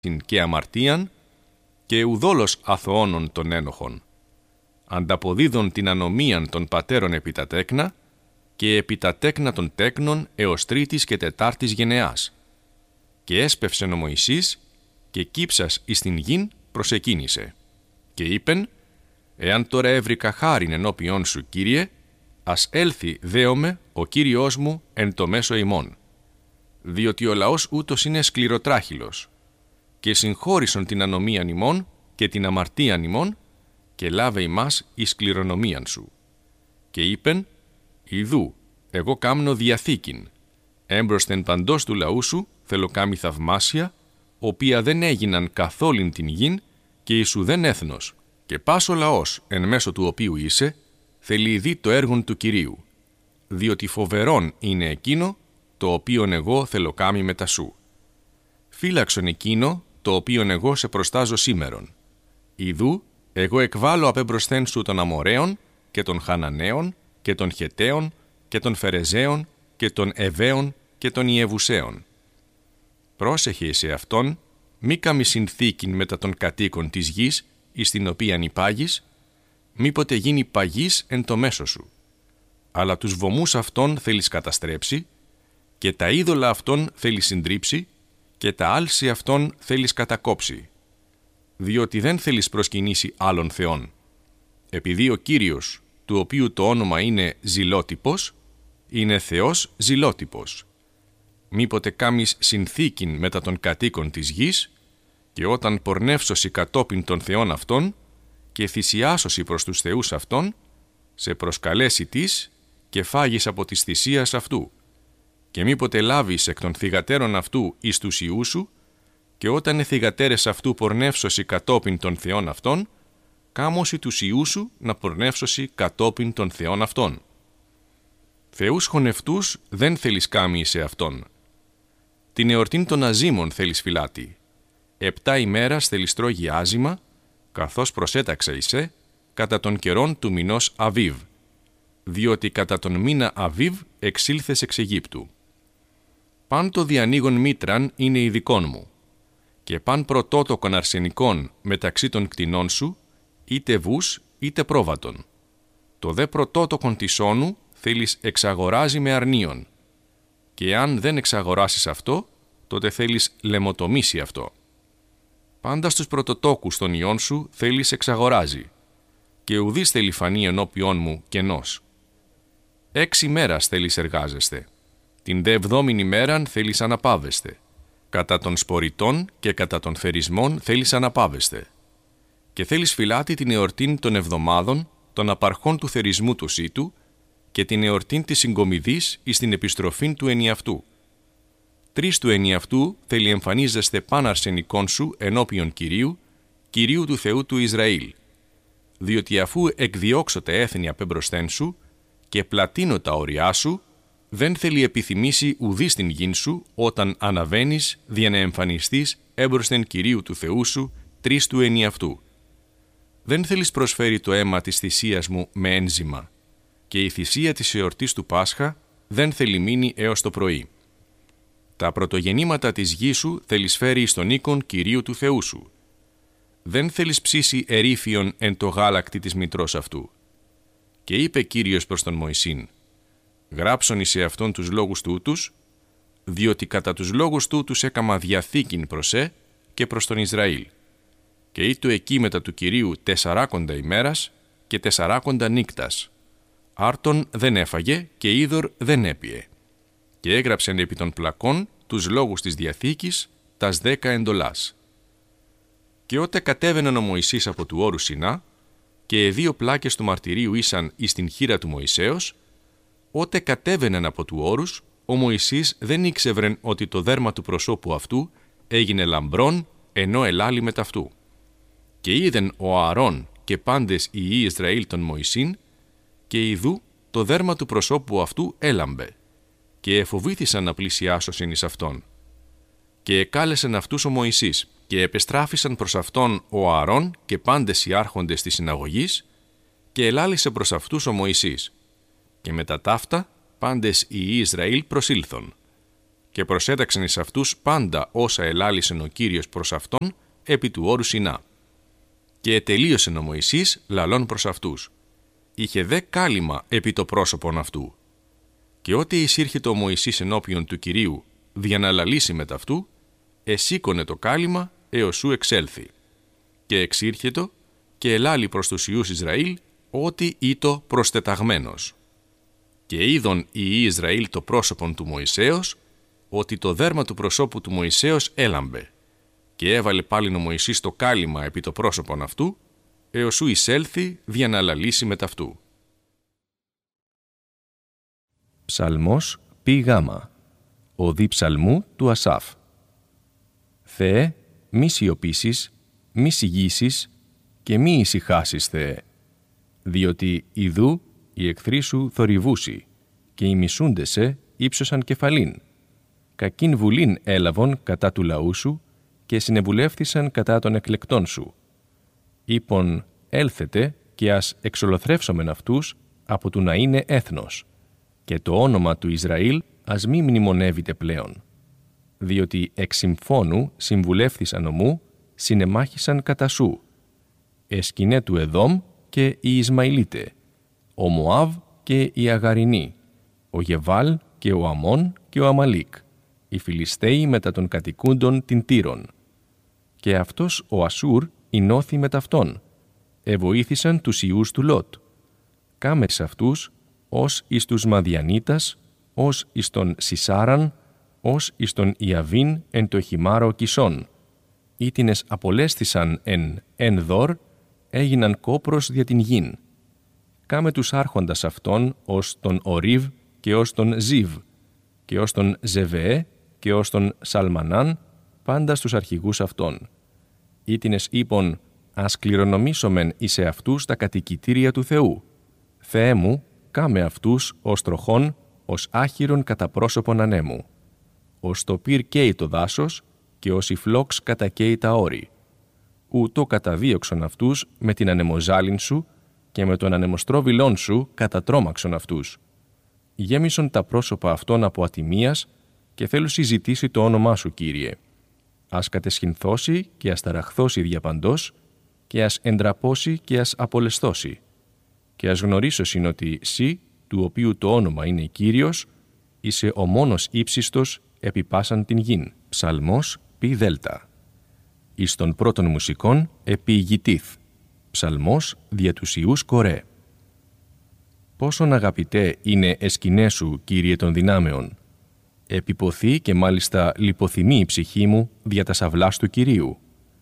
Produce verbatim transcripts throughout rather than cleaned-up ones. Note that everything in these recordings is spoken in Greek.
και αμαρτίαν και ουδόλως αθωώνων των ένοχων. Ανταποδίδων την ανομίαν των πατέρων επί τα τέκνα και επί τα τέκνα των τέκνων έως τρίτης και τετάρτης γενεάς. Και έσπευσεν ο Μωυσής και κύψας εις την γην προσεκίνησε. Και είπεν, εάν τώρα έβρικα χάριν ενώπιόν σου, Κύριε, ας έλθει δέομαι ο Κύριος μου εν το μέσο ημών. Διότι ο λαός ούτως είναι σκληροτράχυλος. Και συγχώρησον την ανομίαν ημών και την αμαρτίαν ημών και λάβε ημάς εις κληρονομίαν σου. Και είπεν, ιδού, εγώ κάμνω διαθήκην, έμπροσθεν παντός του λαού σου θέλω κάμει θαυμάσια, οποία δεν έγιναν καθόλην την γην και εις ουδέν έθνος, και πας ο λαός εν μέσω του οποίου είσαι, θέλει δει το έργον του Κυρίου, διότι φοβερόν είναι εκείνο το οποίον εγώ θέλω κάμει μετά σου. Φύλαξον εκείνο το οποίον εγώ σε προστάζω σήμερον. Ιδού, εγώ εκβάλλω απέμπροσθέν σου των Αμοραίων και των Χαναναίων και των Χεταίων και των Φερεζαίων και των Εβαίων και των Ιεβουσαίων. Πρόσεχε σε αυτόν, μη κάμει συνθήκην μετά των κατοίκων της γης, εις την οποίαν υπάγεις, μήποτε γίνει παγής εν το μέσο σου. Αλλά τους βωμούς αυτών θέλεις καταστρέψει, και τα είδωλα αυτών θέλεις συντρίψει, και τα άλση αυτών θέλεις κατακόψει, διότι δεν θέλεις προσκυνήσει άλλων θεών. Επειδή ο Κύριος, του οποίου το όνομα είναι Ζηλότυπος, είναι Θεός Ζηλότυπος. Μήποτε κάμεις συνθήκην μετά των κατοίκων της γης, και όταν πορνεύσωσι κατόπιν των θεών αυτών, και θυσιάσωσι προς τους θεούς αυτών, σε προσκαλέσει της και φάγεις από της θυσίας αυτού. Και μήποτε λάβεις εκ των θυγατέρων αυτού εις τους ιούς σου, και όταν οι θυγατέρες αυτού πορνεύσωσι κατόπιν των θεών αυτών, κάμωσι τους ιούς σου να πορνεύσωσι κατόπιν των θεών αυτών. Θεούς χωνευτούς δεν θέλεις κάμει σε αυτόν. Την εορτήν των αζήμων θέλεις φυλάτη. Επτά ημέρας θέλεις τρώγει άζημα, καθώς προσέταξα εισέ, κατά των καιρών του μηνός Αβίβ, διότι κατά τον μήνα Αβίβ εξήλθες εξ Αιγύπτου. Παν το διανοίγον μήτραν είναι ειδικών μου, και παν πρωτότοκον αρσενικών μεταξύ των κτηνών σου, είτε βούς είτε πρόβατον. Το δε πρωτότοκον της όνου θέλεις εξαγοράζει με αρνίον, και αν δεν εξαγοράσεις αυτό, τότε θέλεις λαιμοτομήσει αυτό. Πάντα στους πρωτοτόκους των ιών σου θέλεις εξαγοράζει, και ουδείς θέλει φανεί ενώπιόν μου κενός. Έξι μέρας θέλεις εργάζεστε, την δε εβδόμην ημέραν θέλεις αναπαύεστε. Κατά των σποριτών και κατά των θερισμών θέλεις αναπαύεστε. Και θέλεις φυλάτη την εορτήν των εβδομάδων, των απαρχών του θερισμού του σύτου, και την εορτήν της συγκομιδής εις την επιστροφήν του ενιαυτού. Τρεις του ενιαυτού θέλει εμφανίζεστε παν αρσενικών σου ενώπιον Κυρίου, Κυρίου του Θεού του Ισραήλ. Διότι αφού εκδιώξωτε έθνη απέμπροσθέν σου και πλατείνω τα όριά σου, δεν θέλει επιθυμήσει ουδή στην γην σου όταν αναβαίνεις δια να εμφανιστείς έμπροσθεν Κυρίου του Θεού σου τρεις του ενιαυτού. Δεν θέλεις προσφέρει το αίμα της θυσίας μου με ένζημα, και η θυσία της εορτής του Πάσχα δεν θέλει μείνει έως το πρωί. Τα πρωτογεννήματα της γης σου θέλεις φέρει στον οίκον Κυρίου του Θεού σου. Δεν θέλεις ψήσει ερήφιον εν το γάλακτι της μητρός αυτού. Και είπε Κύριος προς τον Μωυσήν, γράψον εις σε αυτόν τους λόγους τούτους, διότι κατά τους λόγους τούτους έκαμα διαθήκην προς ε και προς τον Ισραήλ. Και ήτο εκεί μετά του Κυρίου τεσσαράκοντα ημέρας και τεσσαράκοντα νύκτας. Άρτον δεν έφαγε και είδωρ δεν έπιε. Και έγραψεν επί των πλακών τους λόγους της Διαθήκης, τας δέκα εντολάς. Και ότε κατέβαιναν ο Μωυσής από του όρου Σινά, και οι δύο πλάκες του μαρτυρίου ήσαν εις την χείρα του Μωυσέως, ότε κατέβαιναν από του όρους, ο Μωυσής δεν ήξευρεν ότι το δέρμα του προσώπου αυτού έγινε λαμπρόν, ενώ ελάλη μετ' αυτού. Και είδεν ο Ααρών και πάντες οι υιοί Ισραήλ των Μωυσήν, και ιδού το δέρμα του προσώπου αυτού έλαμπε, και εφοβήθησαν να πλησιάσωσιν εις αυτόν. Και εκάλεσεν αυτούς ο Μωυσής, και επεστράφησαν προς αυτόν ο Ααρών και πάντες οι άρχοντες της συναγωγής, και ελάλησε προς αυτούς ο Μωυσής. Και μετά ταύτα πάντες οι υιοί Ισραήλ προσήλθον. και προσέταξεν εις αυτούς πάντα όσα ελάλησεν ο Κύριος προς αυτόν επί του όρου Σινά. Και ετελείωσεν ο Μωυσής λαλών προς αυτούς. Είχε δε κάλυμα επί το πρόσωπον αυτού. Και ότε εισήρχεται ο Μωυσής ενώπιον του Κυρίου δια να λαλήσει μετ' αυτού, εσήκωνε το κάλυμα έως σου εξέλθει. Και εξήρχετο και ελάλει προς τους Ιούς Ισραήλ ότι ήτο προστεταγμένος. Και είδον οι Ισραήλ το πρόσωπον του Μωυσέως, ότι το δέρμα του προσώπου του Μωυσέως έλαμπε. Και έβαλε πάλιν ο Μωυσής το κάλυμα επί το πρόσωπον αυτού, έως σου εισέλθει δια να λαλήσει μετ' αυτού. Ψαλμός πι γάμα. Οδή ψαλμού του Ασάφ. Θεέ, μη σιωπήσεις, μη σιγήσεις και μη ησυχάσεις, Θεέ, διότι ιδού οι εχθροί σου θορυβούσι και οι μισούντες σε ύψωσαν κεφαλήν. Κακήν βουλήν έλαβον κατά του λαού σου και συνεβουλεύθησαν κατά των εκλεκτών σου. Είπον, έλθετε και ας εξολοθρεύσομεν αυτούς από του να είναι έθνος, και το όνομα του Ισραήλ ας μη μνημονεύεται πλέον. Διότι εξ συμφώνου συμβουλεύθησαν ομού, συνεμάχησαν κατά σου. Εσκινέ του Εδόμ και οι Ισμαηλίτε, ο Μωάβ και οι Αγαρινοί, ο Γεβάλ και ο Αμών και ο Αμαλίκ, οι Φιλιστέοι μετά των κατοικούντων την Τύρων. Και αυτός ο Ασούρ εινώθη μετ' αυτόν, εβοήθησαν τους ιούς του Λότ. Κάμες αυτούς, ως εις τους Μαδιανίτας, ως εις τον Σισάραν, ως εις τον Ιαβίν εν το χυμάρο Κισών. Ήτινες απολέσθησαν εν εν δόρ, έγιναν κόπρος δια την γην. Κάμε τους άρχοντας αυτών ως τον Ορίβ και ως τον Ζίβ, και ως τον Ζεβεέ και ως τον Σαλμανάν, πάντα στους αρχηγούς αυτών. Ήτινες είπον, ας κληρονομήσομεν εις εαυτούς τα κατοικητήρια του Θεού. Θεέ μου, κάμε αυτούς ως τροχόν, ως άχυρον κατά πρόσωπον ανέμου. Ως το πυρ καίει το δάσος και ως η φλόξ κατακαίει τα όρη. Ούτω καταδίωξον αυτούς με την ανεμοζάλιν σου και με τον ανεμοστρόβιλόν σου κατατρόμαξον αυτούς. Γέμισον τα πρόσωπα αυτών από ατιμίας και θέλουν συζητήσει το όνομά σου, Κύριε. Ας κατεσχυνθώσει και ας ταραχθώσει διαπαντός και ας εντραπώσει και ας απολεσθώσει. Και ας γνωρίσωσιν ότι σύ, του οποίου το όνομα είναι Κύριος, είσαι ο μόνος ύψιστος επί πάσαν την γην. Ψαλμός πι δέλτα. Εις των πρώτων μουσικών επί Γιτήθ. Ψαλμός δια τους Ιούς Κορέ. Πόσον αγαπητέ είναι εσκηνές σου, Κύριε των δυνάμεων. Επιποθεί και μάλιστα λιποθυμεί η ψυχή μου δια τα σαυλάς του Κυρίου.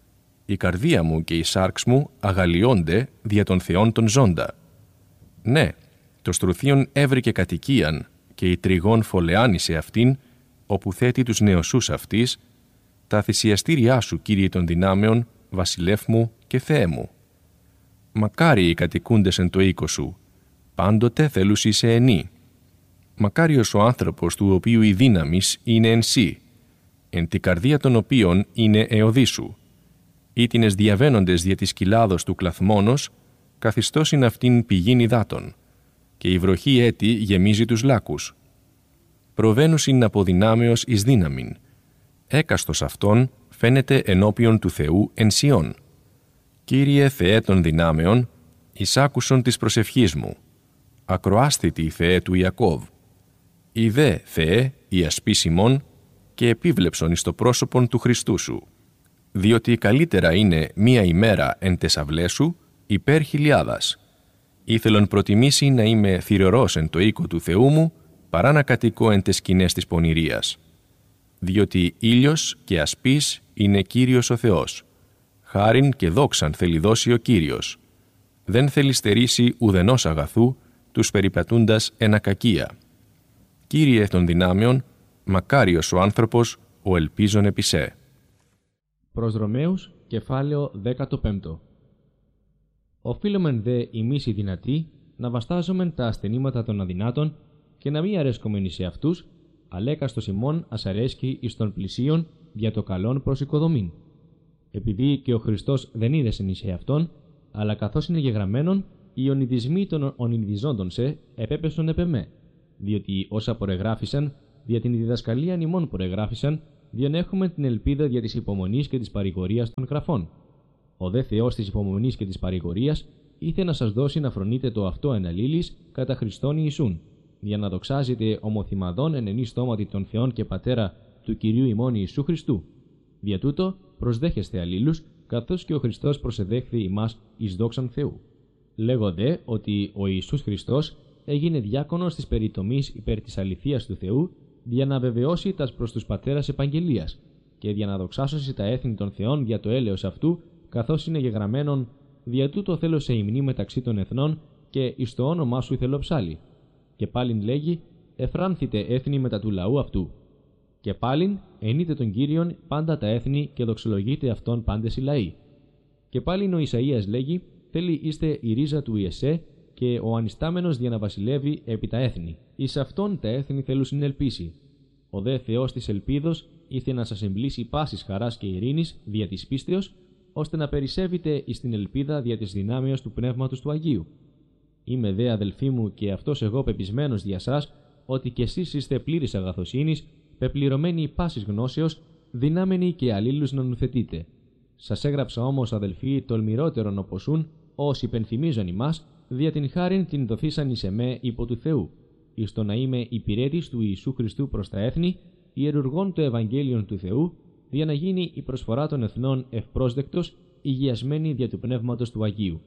Η καρδία μου και η σάρξ μου αγαλιώνται δια των θεών των ζώντα. Ναι, το στρουθίον έβρικε κατοικίαν και η τριγών φωλεάνησε αυτήν, όπου θέτει τους νεοσούς αυτής, τα θυσιαστήριά σου, Κύριε των δυνάμεων, βασιλεύ μου και Θεέ μου. Μακάρι οι κατοικούντες εν το οίκο σου, πάντοτε θέλουσι σε ενή. Μακάριος ο άνθρωπος του οποίου η δύναμις είναι εν σύ, εν τη καρδία των οποίων είναι εωδή σου. Ήτινες διαβαίνοντες δια της κοιλάδος του κλαθμόνος, καθιστώσιν αυτήν πηγήν υδάτων, και η βροχή έτη γεμίζει τους λάκους. Προβαίνουσιν από δυνάμεως εις δύναμην. Έκαστος αυτόν φαίνεται ενώπιον του Θεού εν Σιών. Κύριε Θεέ των δυνάμεων, εισάκουσον της προσευχής μου. Ακροάσθητη η Θεέ του Ιακώβ. Ιδέ, Θεέ, η ασπής ημών, και επίβλεψον εις το πρόσωπον του Χριστού σου. Διότι καλύτερα είναι μία ημέρα εν τες αυλές σου, υπέρ χιλιάδας. Ήθελον προτιμήσει να είμαι θυρωρός εν το οίκο του Θεού μου, παρά να κατοικώ εν τες σκηνές της πονηρίας. Διότι ήλιος και ασπής είναι Κύριος ο Θεός. Χάριν και δόξαν θέλει δώσει ο Κύριος. Δεν θέλει στερήσει ουδενός αγαθού, τους περιπατούντας εν ακακία. Κύριε των δυνάμεων, μακάριος ο άνθρωπος, ο ελπίζων επί σε. Προς Ρωμαίους, κεφάλαιο δέκατο πέμπτο. Οφείλομεν δε εμείς οι δυνατοί να βαστάζομεν τα ασθενήματα των αδυνάτων και να μην αρέσκομεν σε αυτούς, αλλά έκαστος ημών ας αρέσκει εις των πλησίων για το καλόν προς οικοδομήν. Επειδή και ο Χριστός δεν είδεσεν εις αυτόν, αλλά καθώς είναι γεγραμμένον, οι ονειδισμοί των ονειδιζόντων σε επέπεσον επ' εμέ, διότι όσα απορεγράφησαν δια την διδασκαλία ημών προεγράφησαν, διον έχουμε την ελπίδα δια της υπομονής και της παρηγορίας των γραφών. Ο δε Θεός της υπομονής και της παρηγορίας ήθε να σας δώσει να φρονείτε το αυτό εν αλλήλεις κατά Χριστόν Ιησούν, για να δοξάζετε ομοθυμαδόν εν ενή στόματι των Θεών και Πατέρα του Κυρίου ημών Ιησού Χριστού. Δια τούτο προσδέχεστε αλλήλους, καθώς και ο Χριστός προσεδέχθη ημάς εις δόξαν Θεού. Λέγω δε ότι ο Ιησούς Χριστός έγινε διάκονος της περιτομής υπέρ της αληθείας του Θεού, για να βεβαιώσει τας προς τους πατέρας επαγγελίας, και για να δοξάσωσει τα έθνη των Θεών δια το έλεος αυτού, καθώς είναι γεγραμμένον, δια τούτο θέλω σε υμνή μεταξύ των εθνών, και εις το όνομά σου θέλω ψάλι. Και πάλιν λέγει, εφράνθητε έθνη μετά του λαού αυτού. Και πάλιν ενείτε τον Κύριον πάντα τα έθνη και δοξολογείτε αυτόν πάντες οι λαοί. Και πάλιν ο Ισαΐας λέγει, θέλει είστε η ρίζα του Ιεσέ και ο ανιστάμενος για να βασιλεύει επί τα έθνη. Εις αυτόν τα έθνη θέλουν συνελπίσει. Ο δε Θεός της ελπίδος ήθε να σας εμπλήσει πάσης χαράς και ειρήνης δια της πίστεως, ώστε να περισσεύετε εις την ελπίδα δια της δυνάμεως του Πνεύματος του Αγίου. Είμαι δε αδελφοί μου και αυτός εγώ πεπισμένος δια σας, ότι κι εσείς είστε πλήρης αγαθοσύνης, πεπληρωμένοι πάσης γνώσεως, δυνάμενοι και αλλήλους να νουθετείτε. Σας έγραψα όμως, αδελφοί, τολμηρότερον οπωσούν, όσοι υπενθυμίζον ημάς, δια την χάριν την δοθήσαν εις εμέ υπό του Θεού, εις το να είμαι υπηρέτης του Ιησού Χριστού προς τα έθνη, ιερουργών το Ευαγγέλιον του Θεού, για να γίνει η προσφορά των εθνών ευπρόσδεκτος, υγιασμένη δια του Πνεύματος του Αγίου.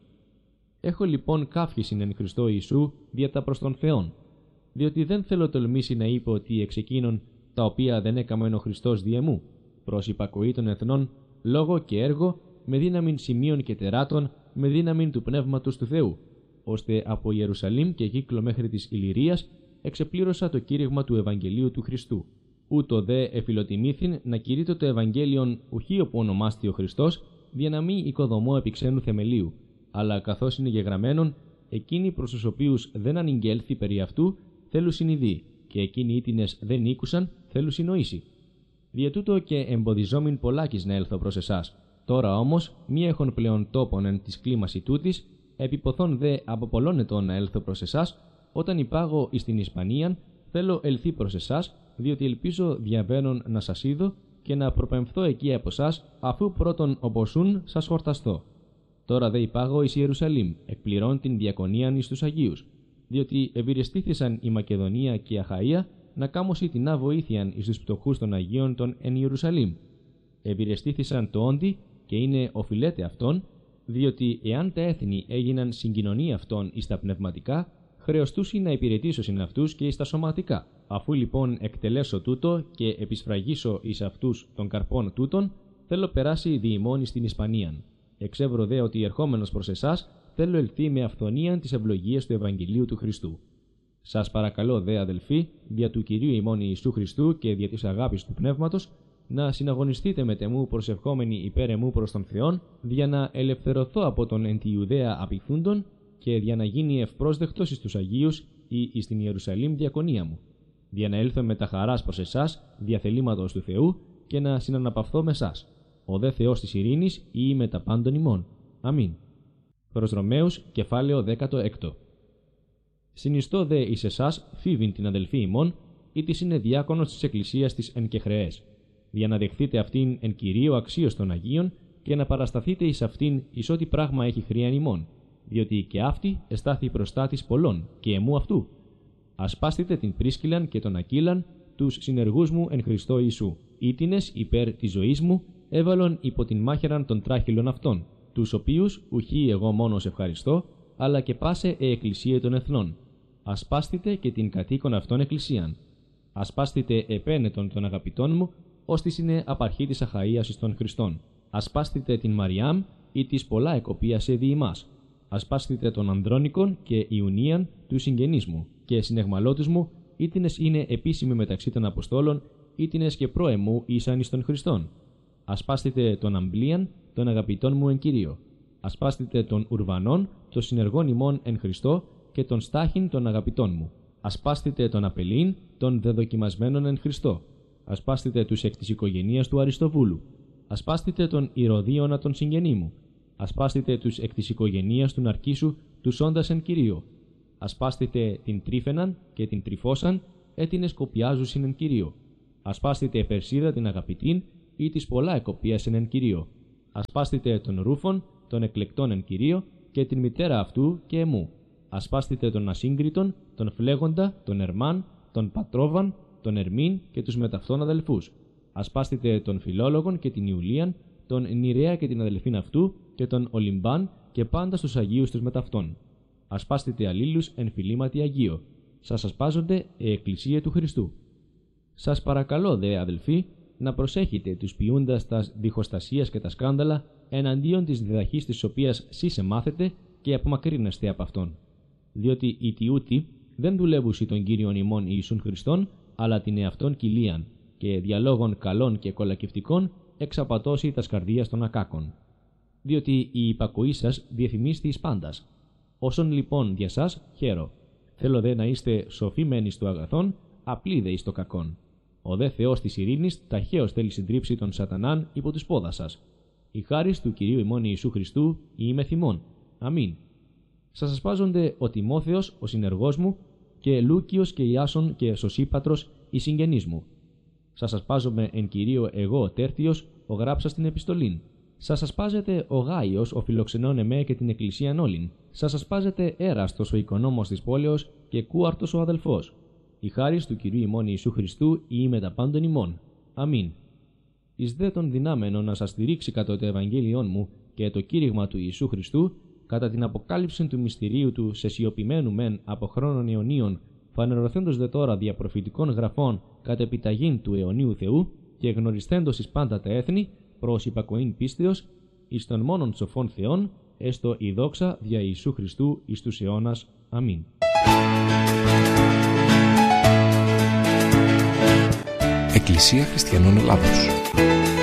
Έχω λοιπόν κάφησιν εν Χριστώ Ιησού δια τα προς τον Θεόν, διότι δεν θέλω τολμήσει να είπε ότι εξ εκείνων τα οποία δεν έκαμεν ο Χριστός διεμού, προς υπακοή των εθνών, λόγο και έργο, με δύναμην σημείων και τεράτων, με δύναμην του Πνεύματος του Θεού, ώστε από Ιερουσαλήμ και κύκλο μέχρι της Ηλυρίας εξεπλήρωσα το κήρυγμα του Ευαγγελίου του Χριστού. Ούτω δε εφιλοτιμήθην να κηρύττω το Ευαγγέλιον ουχή όπου ονομάστη ο Χριστός, δια να μη οικοδομώ επί ξένου θεμελίου, αλλά καθώς είναι γεγραμμένον, εκείνοι προς τους οποίους δεν ανηγγέλθη περί αυτού θέλουν συνειδεί, και εκείνοι ήτινες δεν ήκουσαν θέλουν συνοήσει. Δια τούτο και εμποδιζόμην πολλάκις να έλθω προς εσάς. Τώρα όμως, μη έχων πλέον τόπον εν της κλίμαση τούτης, επιποθών δε από πολλών ετών να έλθω προς εσάς, όταν υπάγω εις την Ισπανίαν, θέλω ελθεί προς εσάς, διότι ελπίζω διαβαίνον να σας είδω και να προπεμφθώ εκεί από εσάς, αφού πρώτον οπωσούν σας χορταστώ. Τώρα δε υπάγω εις Ιερουσαλήμ, εκπληρών την διακονίαν εις τους Αγίους, διότι ευηρεστήθησαν η Μακεδονία και η Αχαΐα να κάμωσι την βοήθειαν εις τους πτωχούς των Αγίων των εν Ιερουσαλήμ. Ευηρεστήθησαν το όντι και είναι οφειλέτε αυτόν, διότι εάν τα έθνη έγιναν συγκοινωνία αυτών εις τα πνευματικά, χρεωστούσι να υπηρετήσωσιν αυτούς και εις τα σωματικά. Αφού λοιπόν εκτελέσω τούτο και επισφραγίσω εις αυτούς των καρπών τούτων, θέλω περάσει διημών εις την Ισπανίαν. Εξεύρω δε ότι ερχόμενος προς εσάς, θέλω ελθεί με αυθονίαν τις ευλογίες του Ευαγγελίου του Χριστού. Σας παρακαλώ δε αδελφοί, δια του Κυρίου ημών Ιησού Χριστού και δια της αγάπης του Πνεύματος, να συναγωνιστείτε με τεμού προσευχόμενοι υπέρ εμού προς τον Θεόν, δια να ελευθερωθώ από τον εν τη Ιουδαία απειθούντον και δια να γίνει ευπρόσδεκτος εις τους Αγίους ή εις την Ιερουσαλήμ διακονία μου, δια να έλθω με τα χαράς προς εσάς, δια θελήματος του Θεού, και να συναναπαυθώ με εσάς. Ο δε Θεός της ειρήνης ή με τα πάντων ημών. Αμήν. Προς Ρωμαίους, κεφάλαιο δέκατο έκτο. Συνιστώ δε εις εσάς Φίβην την αδελφή ημών, ή της είναι διάκονος της Εκκλησίας της εν κεχρεές, για να δεχθείτε αυτήν εν Κυρίω αξίως των Αγίων και να παρασταθείτε εις αυτήν εις ό,τι πράγμα έχει χρειαν ημών, διότι και αυτή εστάθη προστάτης πολλών και εμού αυτού. Ασπάστητε την Πρίσκυλαν και τον Ακύλαν, τους συνεργούς μου εν Χριστώ Ιησού, ήτινες υπέρ της ζωής μου, έβαλον υπό την μάχαιραν των τράχυλων αυτών, τους οποίους ουχή εγώ μόνος ευχαριστώ, αλλά και πάσε ε εκκλησία των εθνών. Ασπάστητε και την κατοίκον αυτών εκκλησίαν. Ασπάστητε επένετον των αγαπητών μου, ώστις είναι απαρχή της Αχαΐας εις των Χριστών. Ασπάστητε την Μαριάμ, ή της πολλά εκοπίασε δι' ημάς. Ασπάστητε των Ανδρώνικων και Ιουνίαν του συγγενείς μου, και συνεγμαλώτους μου, ήτινες είναι επίσημοι μεταξύ των Αποστόλων, ήτινες και πρόεμου ήσαν εις των Χριστών. Ασπάστητε τον Αμπλίαν, των αγαπητών μου εν Κυρίω. Ασπάστητε των Ουρβανών, των συνεργών ημών εν Χριστώ, και των Στάχην των αγαπητών μου. Ασπάστητε τον Απελίν, των δεδοκιμασμένων εν Χριστώ. Ασπάστητε τους εκ της οικογενείας του Αριστοβούλου. Ασπάστητε τον Ηρωδίωνα των συγγενή μου. Ασπάστητε τους εκ της οικογενείας του Ναρκίσου, τους όντας εν Κυρίω. Ασπάστητε την Τρίφαιναν και την Τριφώσαν, έτεινε σκοπιάζουσιν εν Κυρίω. Ασπάστητε επερσίδα την αγαπητήν, ή της πολλά εκοπίασεν εν Κυρίω. Ασπάστητε τον Ρούφων, τον εκλεκτών εν Κυρίω, και την μητέρα αυτού και εμού. Ασπάστητε τον Ασύγκριτον, τον Φλέγοντα, τον Ερμάν, τον Πατρόβαν, τον Ερμήν και τους μεταυτών αδελφούς. Ασπάστητε τον Φιλόλογον και την Ιουλίαν, τον Νηρέα και την αδελφήν αυτού, και τον Ολυμπάν και πάντα στους Αγίους τους μεταυτών. Ασπάστητε αλλήλους εν φιλήματι Αγίο. Σας ασπάζονται η Εκκλησία του Χριστού. Σας παρακαλώ δε, αδελφοί, να προσέχετε τους ποιούντας τα διχοστασίας και τα σκάνδαλα εναντίον της διδαχής της οποίας σεις εμάθετε και απομακρύνεστε από αυτόν. Διότι οι τιούτοι δεν δουλεύουσι τον Κύριον ημών Ιησούν Χριστόν, αλλά την εαυτόν κοιλίαν, και διαλόγων καλών και κολακευτικών εξαπατώσει τας καρδίας των ακάκων. Διότι η υπακοή σας διεφημίστη εις πάντας. Όσον λοιπόν δια σας χαίρο. Θέλω δε να είστε σοφοί μεν εις το αγαθόν, απλοί δε εις το κακόν. Ο δε Θεός της ειρήνης ταχαίως θέλει συντρίψει τον Σατανάν υπό τους πόδας σας. Η χάρις του Κυρίου ημών Ιησού Χριστού η ημεθυμών. Αμήν. Σας ασπάζονται ο Τιμόθεος, ο συνεργός μου, και Λούκιος και Ιάσον και Σωσίπατρος, οι συγγενείς μου. Σας ασπάζομαι εν Κυρίω εγώ ο Τέρτιος, ο γράψας την επιστολήν. Σας ασπάζεται ο Γάιος, ο φιλοξενών εμέ και την Εκκλησίαν όλην. Σας ασπάζεται Έραστος, ο οικονόμος της πόλεως, και Κούαρτος ο αδελφός. Η χάρις του Κυρίου ημών Ιησού Χριστού ή μετα πάντων ημών. Αμήν. Εις δε των δυνάμενων να σας στηρίξει κατά το Ευαγγέλιόν μου και το κήρυγμα του Ιησού Χριστού, κατά την αποκάλυψη του μυστηρίου του σε σιωπημένου μεν από χρόνων αιωνίων, φανερωθέντος δε τώρα δια προφητικών γραφών κατ' επιταγήν του αιωνίου Θεού, και γνωριστέντος εις πάντα τα έθνη, προς υπακοήν πίστεως, εις των μόνον σοφών Θεών, έστω η δόξα δια Ιησού Χριστού εις τους αιώνας. Αμήν. Εκκλησία Χριστιανών Ελλάδος.